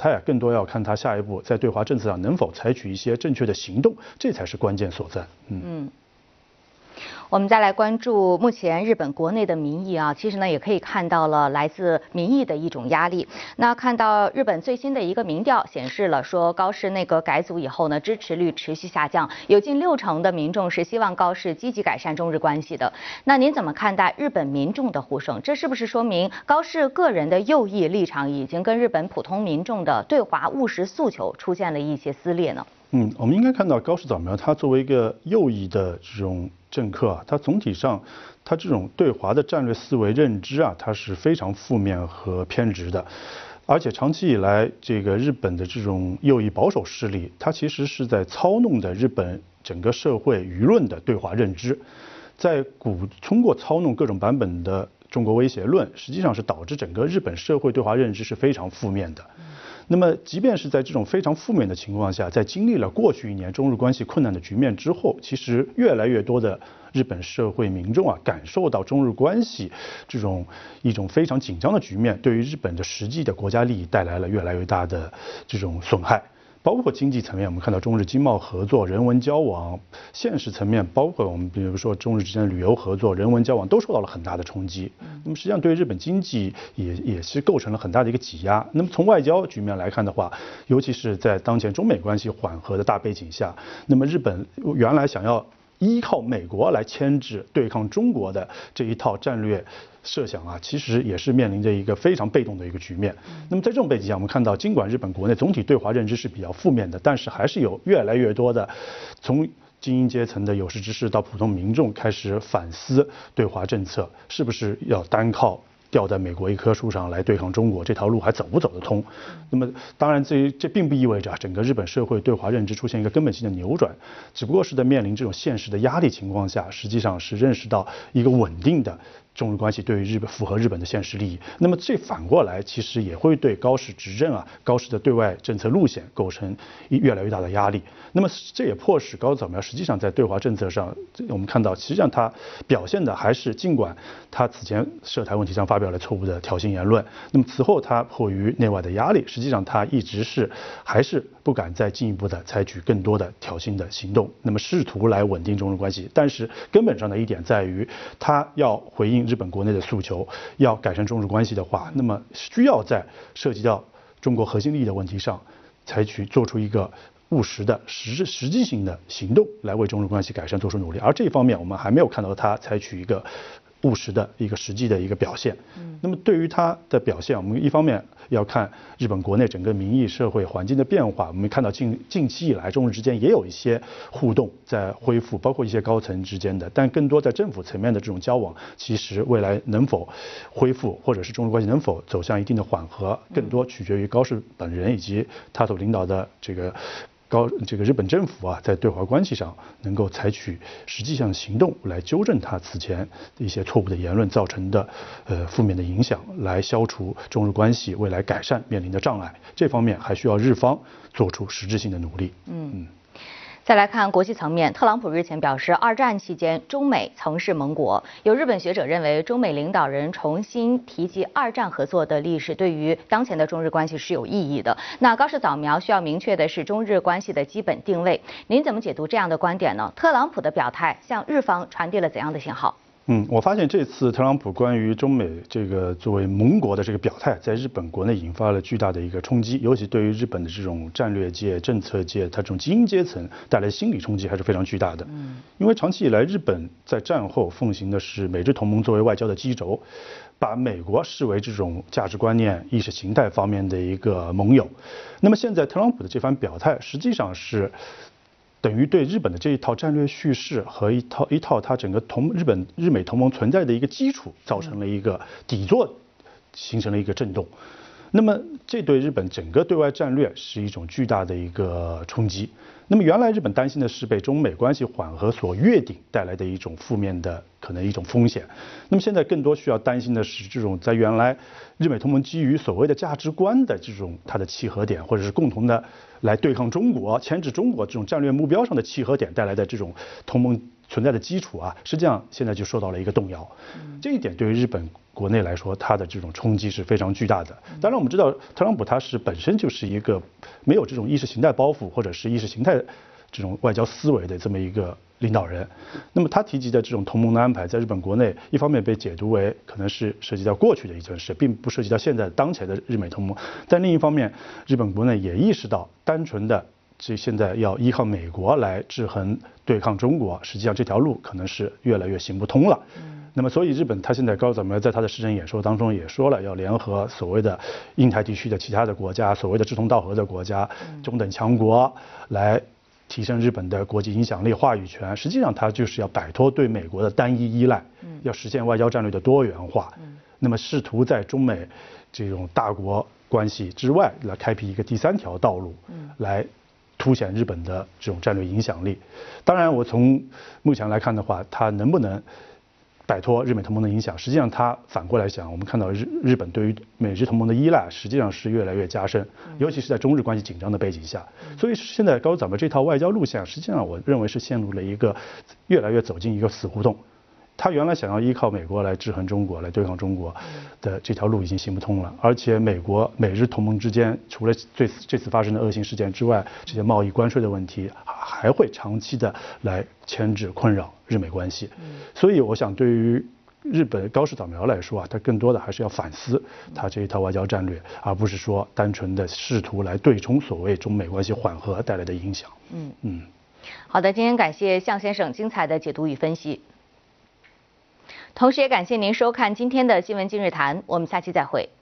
态啊，更多要看他下一步在对华政策上能否采取一些正确的行动，这才是关键所在。 我们再来关注目前日本国内的民意啊，其实呢也可以看到了来自民意的一种压力。那看到日本最新的一个民调显示了，说高市内阁改组以后呢，支持率持续下降，有近60%的民众是希望高市积极改善中日关系的。那您怎么看待日本民众的呼声？这是不是说明高市个人的右翼立场已经跟日本普通民众的对华务实诉求出现了一些撕裂呢？ 我们应该看到高市早苗他作为一个右翼的这种政客啊，他总体上他这种对华的战略思维认知啊，他是非常负面和偏执的，而且长期以来这个日本的这种右翼保守势力，它其实是在操弄的日本整个社会舆论的对华认知，通过操弄各种版本的中国威胁论，实际上是导致整个日本社会对华认知是非常负面的。那么，即便是在这种非常负面的情况下，在经历了过去1年中日关系困难的局面之后，其实越来越多的日本社会民众啊，感受到中日关系一种非常紧张的局面，对于日本的实际的国家利益带来了越来越大的这种损害。包括经济层面，我们看到中日经贸合作、人文交往；现实层面，包括我们比如说中日之间的旅游合作、人文交往，都受到了很大的冲击。那么实际上对日本经济也是构成了很大的一个挤压。那么从外交局面来看的话，尤其是在当前中美关系缓和的大背景下，那么日本原来想要依靠美国来牵制对抗中国的这一套战略设想啊，其实也是面临着一个非常被动的一个局面。那么在这种背景下，我们看到，尽管日本国内总体对华认知是比较负面的，但是还是有越来越多的从精英阶层的有识之士到普通民众开始反思对华政策是不是要单靠吊在美国一棵树上来对抗中国，这条路还走不走得通？那么当然这并不意味着整个日本社会对华认知出现一个根本性的扭转，只不过是在面临这种现实的压力情况下，实际上是认识到一个稳定的中日关系对于符合日本的现实利益。那么这反过来其实也会对高市执政啊、高市的对外政策路线构成越来越大的压力。那么这也迫使高市早苗实际上在对华政策上，我们看到实际上他表现的还是，尽管他此前涉台问题上发表了错误的挑衅言论，那么此后他迫于内外的压力，实际上他一直还是不敢再进一步的采取更多的挑衅的行动，那么试图来稳定中日关系。但是根本上的一点在于，他要回应日本国内的诉求，要改善中日关系的话，那么需要在涉及到中国核心利益的问题上，做出一个务实的实际性的行动，来为中日关系改善做出努力。而这一方面，我们还没有看到他采取一个务实的一个实际的一个表现。那么对于他的表现，我们一方面要看日本国内整个民意社会环境的变化。我们看到近期以来，中日之间也有一些互动在恢复，包括一些高层之间的，但更多在政府层面的这种交往，其实未来能否恢复，或者是中日关系能否走向一定的缓和，更多取决于高市本人以及他所领导的这个日本政府啊，在对华关系上能够采取实际上的行动来纠正他此前的一些错误的言论造成的负面的影响，来消除中日关系未来改善面临的障碍。这方面还需要日方做出实质性的努力。 再来看国际层面，特朗普日前表示，二战期间中美曾是盟国。有日本学者认为，中美领导人重新提及二战合作的历史，对于当前的中日关系是有意义的。那高市早苗需要明确的是中日关系的基本定位。您怎么解读这样的观点呢？特朗普的表态向日方传递了怎样的信号？ 我发现这次特朗普关于中美这个作为盟国的这个表态，在日本国内引发了巨大的一个冲击，尤其对于日本的这种战略界、政策界，它这种精英阶层带来心理冲击还是非常巨大的。因为长期以来，日本在战后奉行的是美日同盟作为外交的基轴，把美国视为这种价值观念、意识形态方面的一个盟友。那么现在特朗普的这番表态，实际上是等于对日本的这一套战略叙事和一套它整个日美同盟存在的一个基础造成了一个底座，形成了一个震动。那么这对日本整个对外战略是一种巨大的一个冲击。那么原来日本担心的是被中美关系缓和所越顶带来的一种负面的可能一种风险。那么现在更多需要担心的是这种在原来日美同盟基于所谓的价值观的这种它的契合点，或者是共同的来对抗中国、牵制中国这种战略目标上的契合点带来的这种同盟存在的基础啊，实际上现在就受到了一个动摇。这一点对于日本国内来说，它的这种冲击是非常巨大的。当然，我们知道特朗普他是本身就是一个没有这种意识形态包袱或者是意识形态这种外交思维的这么一个领导人。那么他提及的这种同盟的安排，在日本国内一方面被解读为可能是涉及到过去的一件事，并不涉及到现在当前的日美同盟。但另一方面，日本国内也意识到，单纯的现在要依靠美国来制衡对抗中国，实际上这条路可能是越来越行不通了。那么，所以日本他现在高市早苗在他的施政演说当中也说了，要联合所谓的印太地区的其他的国家，所谓的志同道合的国家、中等强国，来提升日本的国际影响力、话语权。实际上，他就是要摆脱对美国的单一依赖，要实现外交战略的多元化。那么，试图在中美这种大国关系之外，来开辟一个第三条道路，来凸显日本的这种战略影响力。当然，我从目前来看的话，它能不能摆脱日美同盟的影响，实际上它反过来想，我们看到日本对于美日同盟的依赖实际上是越来越加深，尤其是在中日关系紧张的背景下。所以现在高市早苗这套外交路线，实际上我认为是陷入了一个越来越走进一个死胡同。他原来想要依靠美国来制衡中国、来对抗中国的这条路已经行不通了，而且美日同盟之间，除了这次发生的恶性事件之外，这些贸易关税的问题还会长期的来牵制困扰日美关系。所以我想，对于日本高市早苗来说啊，他更多的还是要反思他这一套外交战略，而不是说单纯的试图来对冲所谓中美关系缓和带来的影响。 好的，今天感谢向先生精彩的解读与分析。同时也感谢您收看今天的新闻今日谈，我们下期再会。